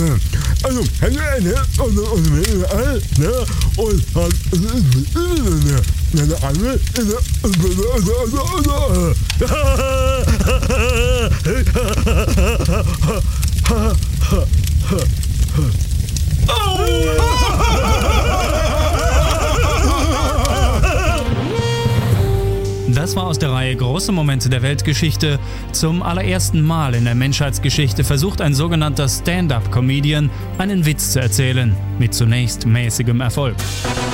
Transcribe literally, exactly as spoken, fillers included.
Also, und eine andere Das war aus der Reihe Große Momente der Weltgeschichte. Zum allerersten Mal in der Menschheitsgeschichte versucht ein sogenannter Stand-up-Comedian einen Witz zu erzählen, mit zunächst mäßigem Erfolg.